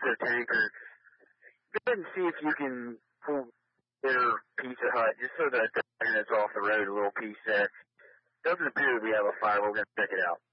to a tanker, go ahead and see if you can pull their Pizza Hut just so that 30 minutes off the road, a little piece there. Doesn't appear that we have a fire. We're going to check it out.